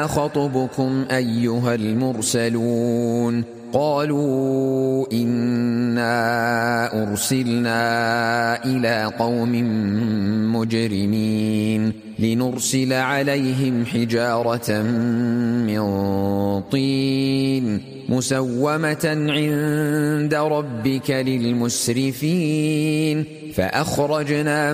خطبكم أيها المرسلون قالوا إنا أرسلنا إلى قوم مجرمين لنرسل عليهم حجارة من طين مسومة عند ربك للمسرفين فأخرجنا